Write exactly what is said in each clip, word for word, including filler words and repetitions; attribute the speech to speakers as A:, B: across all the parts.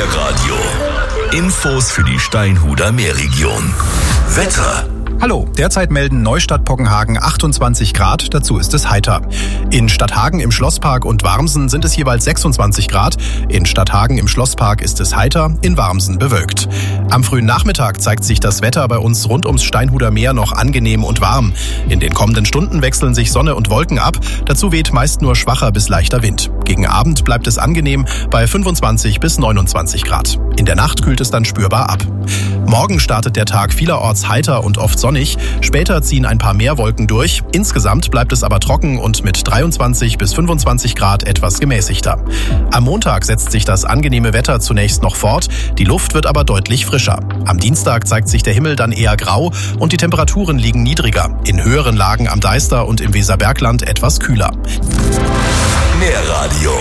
A: Meerradio. Infos für die Steinhuder Meerregion. Wetter.
B: Hallo, derzeit melden Neustadt-Poggenhagen achtundzwanzig Grad, dazu ist es heiter. In Stadthagen im Schlosspark und Warmsen sind es jeweils sechsundzwanzig Grad. In Stadthagen im Schlosspark ist es heiter, in Warmsen bewölkt. Am frühen Nachmittag zeigt sich das Wetter bei uns rund ums Steinhuder Meer noch angenehm und warm. In den kommenden Stunden wechseln sich Sonne und Wolken ab, dazu weht meist nur schwacher bis leichter Wind. Gegen Abend bleibt es angenehm bei fünfundzwanzig bis neunundzwanzig Grad. In der Nacht kühlt es dann spürbar ab. Morgen startet der Tag vielerorts heiter und oft sonnig. Später ziehen ein paar mehr Wolken durch. Insgesamt bleibt es aber trocken und mit dreiundzwanzig bis fünfundzwanzig Grad etwas gemäßigter. Am Montag setzt sich das angenehme Wetter zunächst noch fort. Die Luft wird aber deutlich frischer. Am Dienstag zeigt sich der Himmel dann eher grau und die Temperaturen liegen niedriger. In höheren Lagen am Deister und im Weserbergland etwas kühler.
A: Meerradio.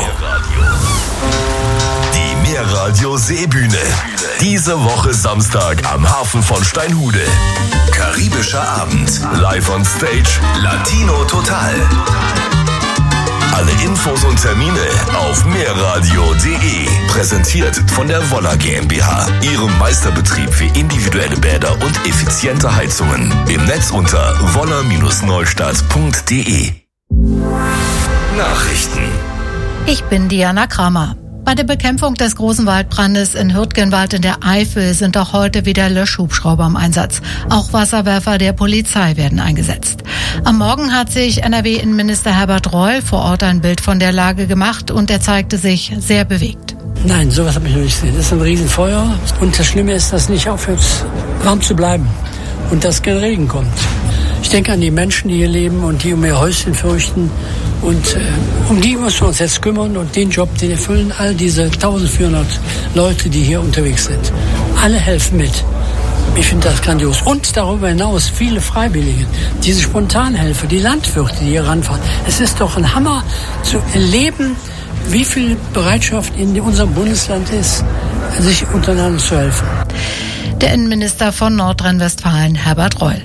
A: Die Meerradio Seebühne. Diese Woche Samstag am Hafen von Steinhude. Karibischer Abend. Live on Stage. Latino Total. Alle Infos und Termine auf meerradio punkt de. Präsentiert von der Woller GmbH. Ihrem Meisterbetrieb für individuelle Bäder und effiziente Heizungen. Im Netz unter woller Neustadt punkt de. Nachrichten.
C: Ich bin Diana Kramer. Bei der Bekämpfung des großen Waldbrandes in Hürtgenwald in der Eifel sind auch heute wieder Löschhubschrauber im Einsatz. Auch Wasserwerfer der Polizei werden eingesetzt. Am Morgen hat sich N R W-Innenminister Herbert Reul vor Ort ein Bild von der Lage gemacht und er zeigte sich sehr bewegt.
D: Nein, sowas habe ich noch nicht gesehen. Das ist ein Riesenfeuer und das Schlimme ist, dass nicht aufhört, warm zu bleiben und dass kein Regen kommt. Ich denke an die Menschen, die hier leben und die um ihr Häuschen fürchten. Und äh, um die müssen wir uns jetzt kümmern und den Job, den erfüllen all diese eintausendvierhundert Leute, die hier unterwegs sind. Alle helfen mit. Ich finde das grandios. Und darüber hinaus viele Freiwillige, diese Spontanhelfer, die Landwirte, die hier ranfahren. Es ist doch ein Hammer zu erleben, wie viel Bereitschaft in unserem Bundesland ist, sich untereinander zu helfen.
C: Der Innenminister von Nordrhein-Westfalen, Herbert Reul.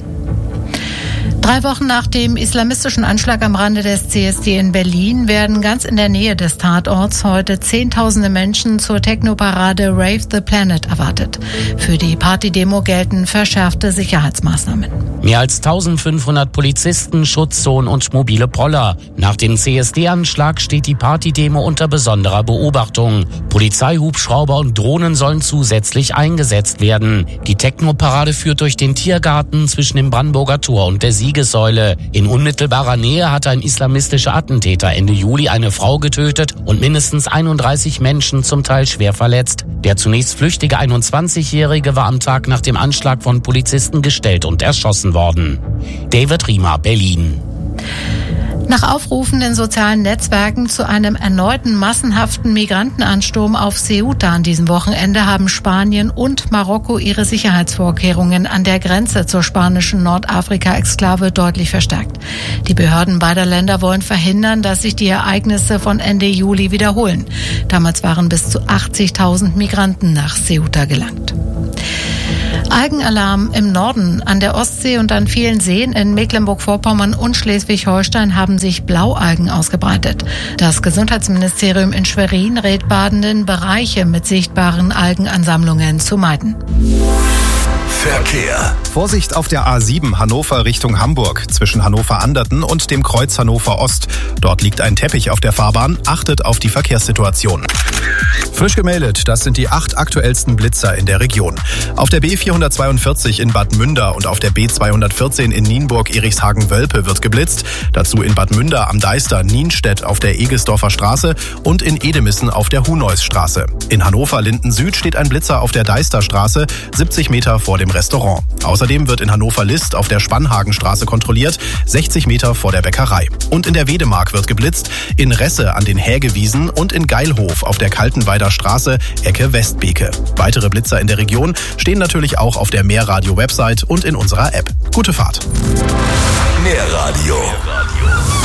C: Drei Wochen nach dem islamistischen Anschlag am Rande des C S D in Berlin werden ganz in der Nähe des Tatorts heute Zehntausende Menschen zur Techno-Parade Rave the Planet erwartet. Für die Partydemo gelten verschärfte Sicherheitsmaßnahmen.
E: Mehr als eintausendfünfhundert Polizisten, Schutzzonen und mobile Poller. Nach dem C S D-Anschlag steht die Partydemo unter besonderer Beobachtung. Polizeihubschrauber und Drohnen sollen zusätzlich eingesetzt werden. Die Techno-Parade führt durch den Tiergarten zwischen dem Brandenburger Tor und der Siegessäule. In unmittelbarer Nähe hatte ein islamistischer Attentäter Ende Juli eine Frau getötet und mindestens einunddreißig Menschen zum Teil schwer verletzt. Der zunächst flüchtige einundzwanzigjährige war am Tag nach dem Anschlag von Polizisten gestellt und erschossen worden. David Riemer, Berlin.
C: Nach Aufrufen in sozialen Netzwerken zu einem erneuten massenhaften Migrantenansturm auf Ceuta an diesem Wochenende haben Spanien und Marokko ihre Sicherheitsvorkehrungen an der Grenze zur spanischen Nordafrika-Exklave deutlich verstärkt. Die Behörden beider Länder wollen verhindern, dass sich die Ereignisse von Ende Juli wiederholen. Damals waren bis zu achtzigtausend Migranten nach Ceuta gelangt. Algenalarm im Norden. An der Ostsee und an vielen Seen in Mecklenburg-Vorpommern und Schleswig-Holstein haben sich Blaualgen ausgebreitet. Das Gesundheitsministerium in Schwerin rät Badenden, Bereiche mit sichtbaren Algenansammlungen zu meiden.
A: Verkehr.
B: Vorsicht auf der A sieben Hannover Richtung Hamburg zwischen Hannover-Anderten und dem Kreuz Hannover Ost. Dort liegt ein Teppich auf der Fahrbahn. Achtet auf die Verkehrssituation. Frisch gemeldet, das sind die acht aktuellsten Blitzer in der Region. Auf der B vierhundertzweiundvierzig in Bad Münder und auf der B zweihundertvierzehn in Nienburg-Erichshagen-Wölpe wird geblitzt. Dazu in Bad Münder am Deister Nienstedt auf der Egesdorfer Straße und in Edemissen auf der Huneusstraße. In Hannover-Linden Süd steht ein Blitzer auf der Deisterstraße, siebzig Meter vor dem Restaurant. Außerdem wird in Hannover-List auf der Spannhagenstraße kontrolliert, sechzig Meter vor der Bäckerei. Und in der Wedemark wird geblitzt, in Resse an den Hägewiesen und in Geilhof auf der Kaltenweider Straße, Ecke Westbeke. Weitere Blitzer in der Region stehen natürlich auch auf der Meerradio-Website und in unserer App. Gute Fahrt.
A: Meerradio.